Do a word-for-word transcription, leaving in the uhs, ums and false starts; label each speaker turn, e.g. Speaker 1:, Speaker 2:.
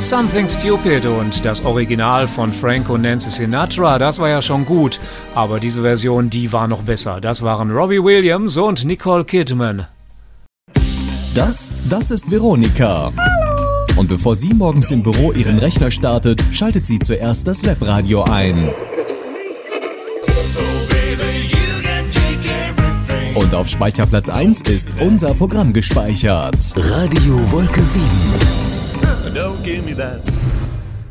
Speaker 1: Something Stupid und das Original von Frank und Nancy Sinatra, das war ja schon gut, aber diese Version, die war noch besser. Das waren Robbie Williams und Nicole Kidman.
Speaker 2: Das, das ist Veronika. Hallo. Und bevor sie morgens im Büro ihren Rechner startet, schaltet sie zuerst das Webradio ein. Und auf Speicherplatz eins ist unser Programm gespeichert.
Speaker 3: Radio Wolke sieben.
Speaker 4: Don't give me that.